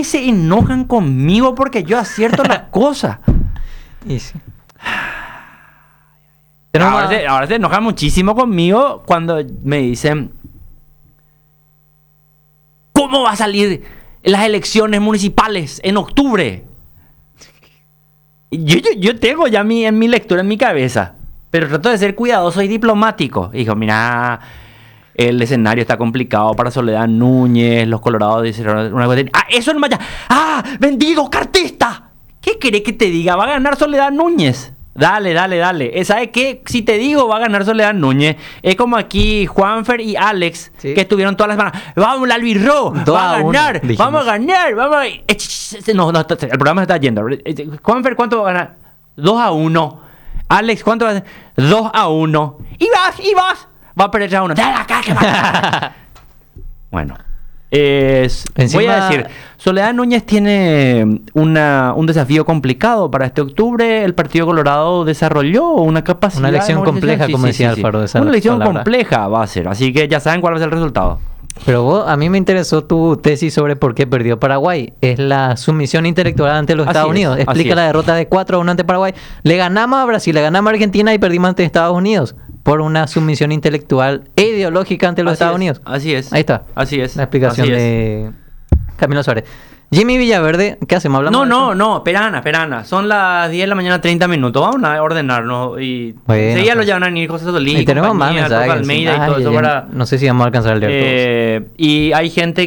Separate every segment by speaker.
Speaker 1: que se enojan conmigo porque yo acierto las cosas.
Speaker 2: Y sí.
Speaker 1: Ahora se enojan muchísimo conmigo cuando me dicen: ¿cómo va a salir las elecciones municipales en octubre? Yo tengo ya en mi lectura en mi cabeza, pero trato de ser cuidadoso y diplomático. Dijo: mira, el escenario está complicado para Soledad Núñez, los colorados dicen una cosa. Eso no vaya. Vendido, cartista. ¿Qué querés que te diga? Va a ganar Soledad Núñez. Dale. ¿Sabes qué? Si te digo va a ganar Soledad Núñez, es como aquí Juanfer y Alex, ¿sí?, que estuvieron todas las semanas. Vamos, la Albirro, va a ganar, vamos a ganar, vamos a... No, el programa se está yendo. Juanfer, ¿cuánto va a ganar? 2-1. Alex, ¿cuánto va a ganar? 2-1. Y vas. Va a perder a uno. Dale acá, que va. Bueno. Voy a decir, Soledad Núñez tiene un desafío complicado para este octubre. El Partido Colorado desarrolló una capacidad...
Speaker 2: Una elección compleja, como decía Alfaro.
Speaker 1: Una elección compleja va a ser, así que ya saben cuál va a ser el resultado.
Speaker 2: Pero a mí me interesó tu tesis sobre por qué perdió Paraguay. Es la sumisión intelectual ante los Estados Unidos. Explica la derrota de 4-1 ante Paraguay. Le ganamos a Brasil, le ganamos a Argentina y perdimos ante Estados Unidos por una sumisión intelectual e ideológica ante los Estados Unidos.
Speaker 1: Así es.
Speaker 2: Ahí está.
Speaker 1: Así es.
Speaker 2: La explicación de Camilo Suárez. Jimmy Villaverde, ¿qué hacemos? ¿Hablamos?
Speaker 1: No, espera. Son las 10 de la mañana, 30 minutos. Vamos a ordenarnos y seguía lo llevan a venir José Solís,
Speaker 2: y tenemos más mensajes,
Speaker 1: Almeida y todo eso para...
Speaker 2: No sé si vamos a alcanzar el leer todos.
Speaker 1: Y hay gente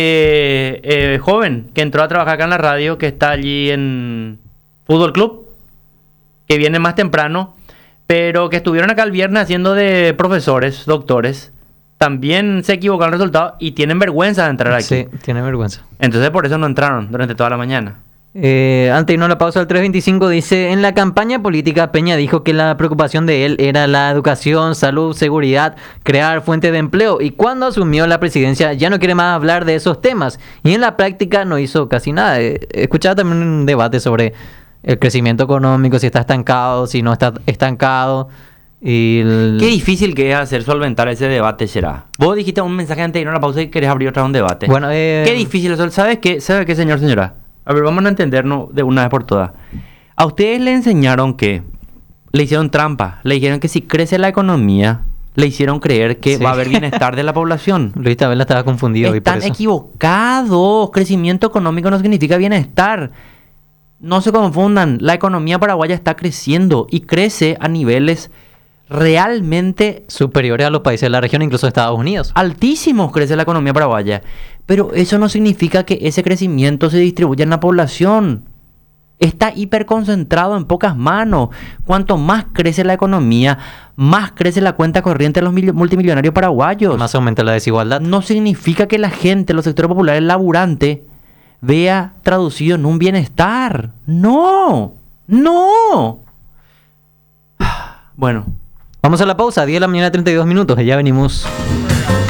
Speaker 1: que joven, que entró a trabajar acá en la radio, que está allí en Fútbol Club, que viene más temprano, pero que estuvieron acá el viernes haciendo de profesores, doctores. También se equivocaron el resultado y tienen vergüenza de entrar aquí.
Speaker 2: Sí, tienen vergüenza.
Speaker 1: Entonces por eso no entraron durante toda la mañana.
Speaker 2: Antes de irnos a la pausa, el 325 dice: en la campaña política Peña dijo que la preocupación de él era la educación, salud, seguridad, crear fuentes de empleo, y cuando asumió la presidencia ya no quiere más hablar de esos temas, y en la práctica no hizo casi nada. Escuchaba también un debate sobre el crecimiento económico, si está estancado, si no está estancado. Qué
Speaker 1: difícil que es hacer solventar ese debate, será. Vos dijiste un mensaje antes de ir a la pausa y querés abrir otra un debate.
Speaker 2: Bueno,
Speaker 1: qué difícil eso. ¿Sabe qué, señora? A ver, vamos a entendernos de una vez por todas. A ustedes le enseñaron que le hicieron trampa. Le dijeron que si crece la economía, le hicieron creer que va a haber bienestar de la población.
Speaker 2: Luis Tabela estaba confundido.
Speaker 1: Están equivocados. Crecimiento económico no significa bienestar. No se confundan. La economía paraguaya está creciendo y crece a niveles realmente
Speaker 2: superiores a los países de la región, incluso Estados Unidos.
Speaker 1: Altísimos crece la economía paraguaya. Pero eso no significa que ese crecimiento se distribuya en la población. Está hiperconcentrado en pocas manos. Cuanto más crece la economía, más crece la cuenta corriente de los multimillonarios paraguayos.
Speaker 2: Más aumenta la desigualdad.
Speaker 1: No significa que la gente, los sectores populares laburantes, vea traducido en un bienestar. No. Bueno.
Speaker 2: Vamos a la pausa, 10 de la mañana, 32 minutos, y ya venimos.